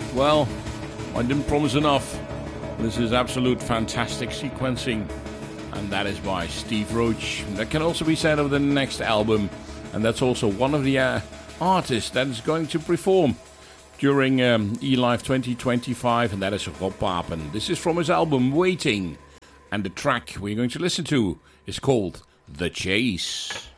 Well, I didn't promise enough. This is absolute fantastic sequencing, and that is by Steve Roach. That can also be said of the next album, and that's also one of the artists that is going to perform during eLive 2025, and that is Rob Papen. This is from his album Waiting, and the track we're going to listen to is called The Chase.